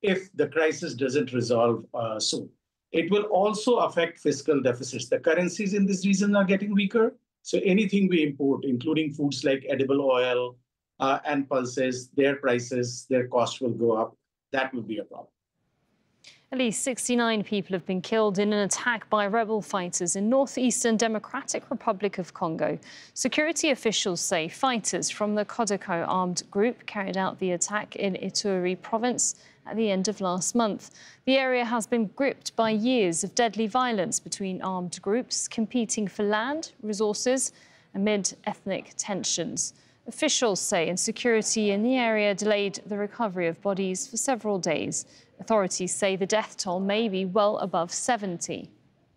if the crisis doesn't resolve soon. It will also affect fiscal deficits. The currencies in this region are getting weaker. So anything we import, including foods like edible oil and pulses, their prices, their cost will go up. That will be a problem. At least 69 people have been killed in an attack by rebel fighters in northeastern Democratic Republic of Congo. Security officials say fighters from the Codeco armed group carried out the attack in Ituri province at the end of last month. The area has been gripped by years of deadly violence between armed groups competing for land, resources, amid ethnic tensions. Officials say insecurity in the area delayed the recovery of bodies for several days. Authorities say the death toll may be well above 70.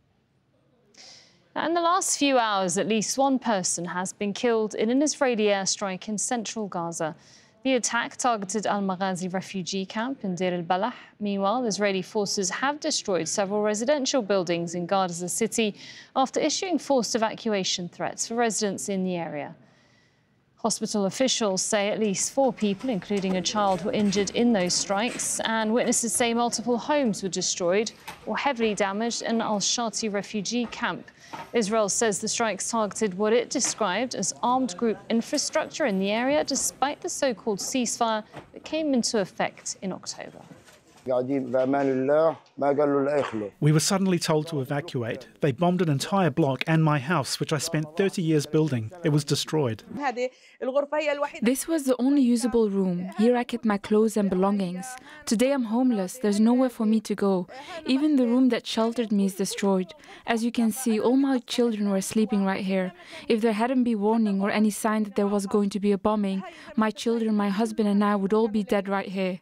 In the last few hours, at least one person has been killed in an Israeli airstrike in central Gaza. The attack targeted Al-Maghazi refugee camp in Deir al-Balah. Meanwhile, Israeli forces have destroyed several residential buildings in Gaza City after issuing forced evacuation threats for residents in the area. Hospital officials say at least 4 people, including a child, were injured in those strikes, and witnesses say multiple homes were destroyed or heavily damaged in Al-Shati refugee camp. Israel says the strikes targeted what it described as armed group infrastructure in the area, despite the so-called ceasefire that came into effect in October. We were suddenly told to evacuate. They bombed an entire block and my house, which I spent 30 years building. It was destroyed. This was the only usable room. Here I kept my clothes and belongings. Today I'm homeless. There's nowhere for me to go. Even the room that sheltered me is destroyed. As you can see, all my children were sleeping right here. If there hadn't been warning or any sign that there was going to be a bombing, my children, my husband and I would all be dead right here.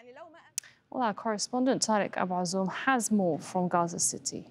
Well, our correspondent Tariq Abu Azoum has more from Gaza City.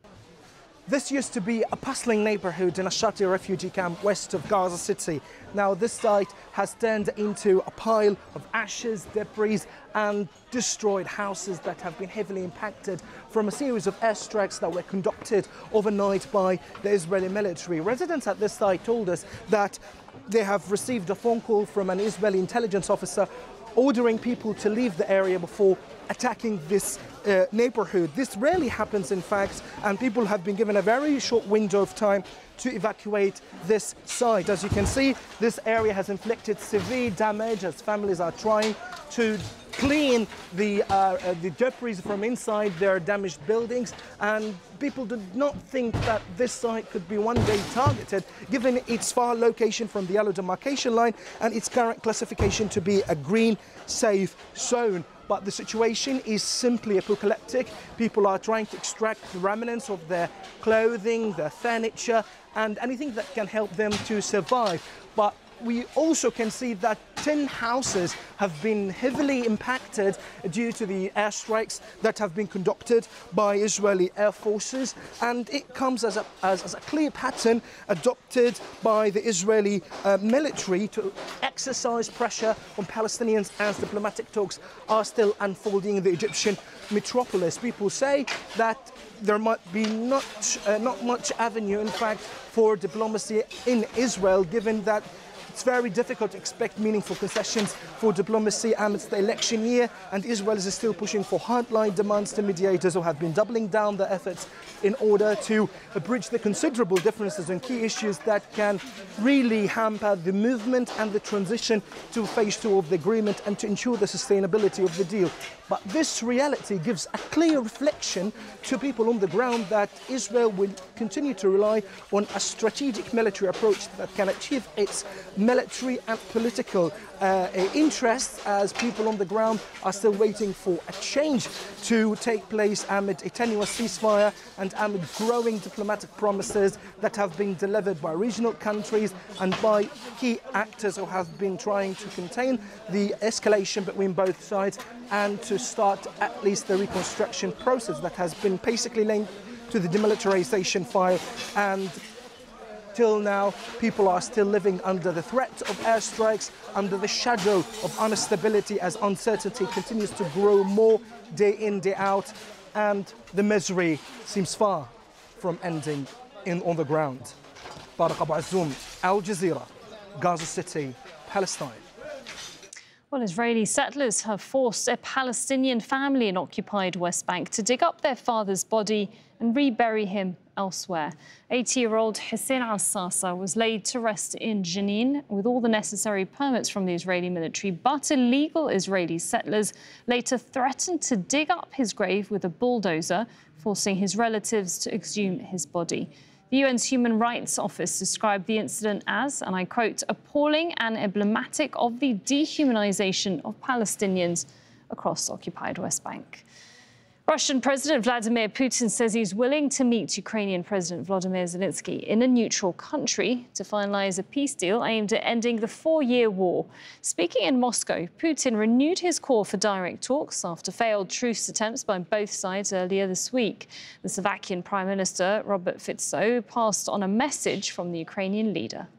This used to be a bustling neighborhood in a Shati refugee camp west of Gaza City. Now this site has turned into a pile of ashes, debris and destroyed houses that have been heavily impacted from a series of airstrikes that were conducted overnight by the Israeli military. Residents at this site told us that they have received a phone call from an Israeli intelligence officer ordering people to leave the area before attacking this neighborhood. This rarely happens, in fact, and people have been given a very short window of time to evacuate this site. As you can see, this area has inflicted severe damage as families are trying to clean the debris from inside their damaged buildings, and people did not think that this site could be one day targeted given its far location from the yellow demarcation line and its current classification to be a green safe zone. But the situation is simply apocalyptic. People are trying to extract the remnants of their clothing, their furniture, and anything that can help them to survive. But we also can see that 10 houses have been heavily impacted due to the airstrikes that have been conducted by Israeli air forces, and it comes as a clear pattern adopted by the Israeli military to exercise pressure on Palestinians as diplomatic talks are still unfolding in the Egyptian metropolis. People say that there might be not much avenue, in fact, for diplomacy in Israel, given that it's very difficult to expect meaningful concessions for diplomacy amidst the election year, and Israel is still pushing for hardline demands to mediators who have been doubling down their efforts in order to bridge the considerable differences on key issues that can really hamper the movement and the transition to phase 2 of the agreement and to ensure the sustainability of the deal. But this reality gives a clear reflection to people on the ground that Israel will continue to rely on a strategic military approach that can achieve its military and political interests, as people on the ground are still waiting for a change to take place amid a tenuous ceasefire and amid growing diplomatic promises that have been delivered by regional countries and by key actors who have been trying to contain the escalation between both sides and to start at least the reconstruction process that has been basically linked to the demilitarization file. And till now, people are still living under the threat of airstrikes, under the shadow of instability as uncertainty continues to grow more day in, day out, and the misery seems far from ending on the ground. Tariq Abu Azoum, Al Jazeera, Gaza City, Palestine. Well, Israeli settlers have forced a Palestinian family in occupied West Bank to dig up their father's body and rebury him elsewhere. 80-year-old Hussein al-Sasa was laid to rest in Jenin with all the necessary permits from the Israeli military, but illegal Israeli settlers later threatened to dig up his grave with a bulldozer, forcing his relatives to exhume his body. The UN's Human Rights Office described the incident as, and I quote, appalling and emblematic of the dehumanization of Palestinians across the occupied West Bank. Russian President Vladimir Putin says he's willing to meet Ukrainian President Volodymyr Zelensky in a neutral country to finalize a peace deal aimed at ending the 4-year war. Speaking in Moscow, Putin renewed his call for direct talks after failed truce attempts by both sides earlier this week. The Slovakian Prime Minister, Robert Fico, passed on a message from the Ukrainian leader.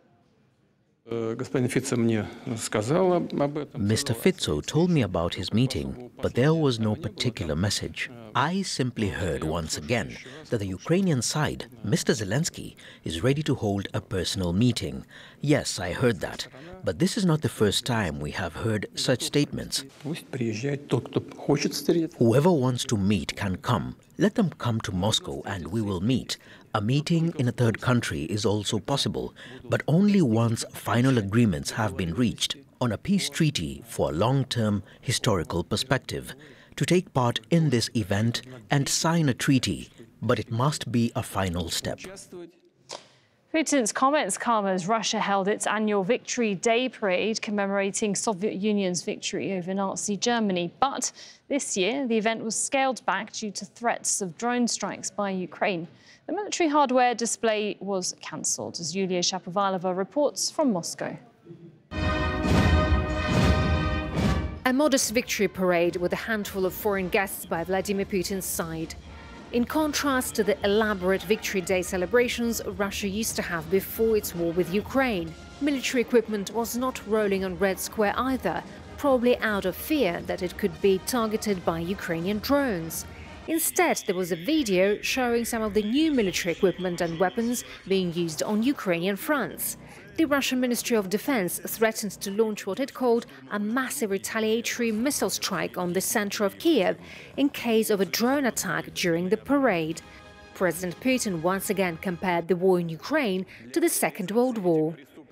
Mr. Fico told me about his meeting, but there was no particular message. I simply heard once again that the Ukrainian side, Mr. Zelensky, is ready to hold a personal meeting. Yes, I heard that, but this is not the first time we have heard such statements. Whoever wants to meet can come. Let them come to Moscow and we will meet. A meeting in a third country is also possible, but only once final agreements have been reached on a peace treaty for a long-term historical perspective. To take part in this event and sign a treaty, but it must be a final step. Putin's comments come as Russia held its annual Victory Day parade commemorating Soviet Union's victory over Nazi Germany. But this year, the event was scaled back due to threats of drone strikes by Ukraine. The military hardware display was cancelled, as Yulia Shapovalova reports from Moscow. A modest victory parade with a handful of foreign guests by Vladimir Putin's side. In contrast to the elaborate Victory Day celebrations Russia used to have before its war with Ukraine, military equipment was not rolling on Red Square either, probably out of fear that it could be targeted by Ukrainian drones. Instead, there was a video showing some of the new military equipment and weapons being used on Ukrainian fronts. The Russian Ministry of Defense threatened to launch what it called a massive retaliatory missile strike on the center of Kiev in case of a drone attack during the parade. President Putin once again compared the war in Ukraine to the Second World War.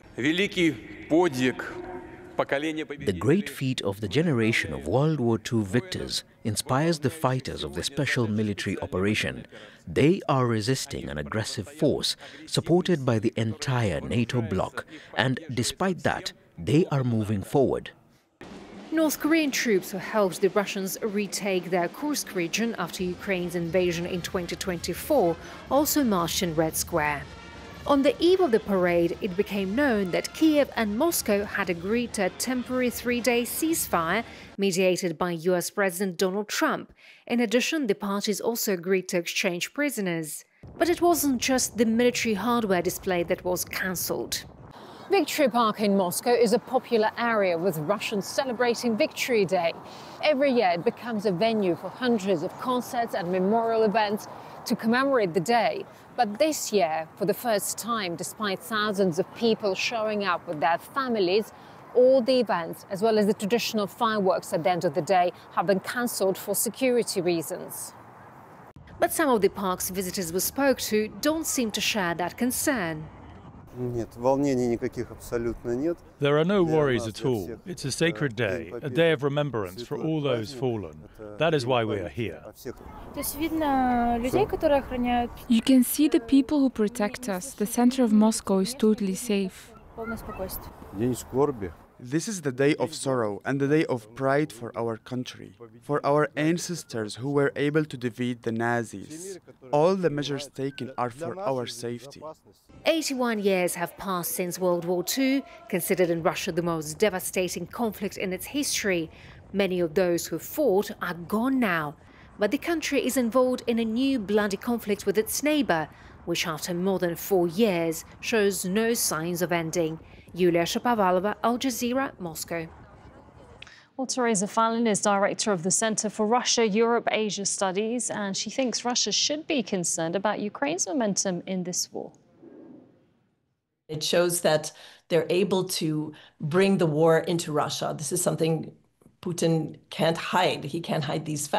The great feat of the generation of World War II victors inspires the fighters of the special military operation. They are resisting an aggressive force supported by the entire NATO bloc, and despite that, they are moving forward. North Korean troops who helped the Russians retake their Kursk region after Ukraine's invasion in 2024 also marched in Red Square. On the eve of the parade, it became known that Kiev and Moscow had agreed to a temporary 3-day ceasefire mediated by US President Donald Trump. In addition, the parties also agreed to exchange prisoners. But it wasn't just the military hardware display that was cancelled. Victory Park in Moscow is a popular area with Russians celebrating Victory Day. Every year it becomes a venue for hundreds of concerts and memorial events to commemorate the day. But this year, for the first time, despite thousands of people showing up with their families, all the events, as well as the traditional fireworks at the end of the day, have been cancelled for security reasons. But some of the park's visitors we spoke to don't seem to share that concern. There are no worries at all. It's a sacred day, a day of remembrance for all those fallen. That is why we are here. You can see the people who protect us. The center of Moscow is totally safe. This is the day of sorrow and the day of pride for our country, for our ancestors who were able to defeat the Nazis. All the measures taken are for our safety. 81 years have passed since World War II, considered in Russia the most devastating conflict in its history. Many of those who fought are gone now, but the country is involved in a new bloody conflict with its neighbor, which after more than 4 years shows no signs of ending. Yulia Shapovalova, Al Jazeera, Moscow. Well, Teresa Fallon is director of the Center for Russia-Europe-Asia Studies, and she thinks Russia should be concerned about Ukraine's momentum in this war. It shows that they're able to bring the war into Russia. This is something Putin can't hide. He can't hide these facts.